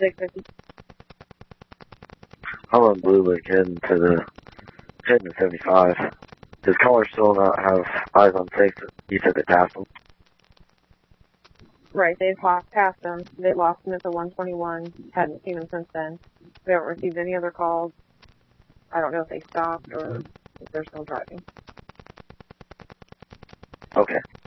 650. I'm on Blue Lake heading to 75. Does caller still not have eyes on 6? You said they passed them. Right, they've passed them. They lost them at the 121. Hadn't seen them since then. We haven't received any other calls. I don't know if they stopped or if they're still driving. Okay.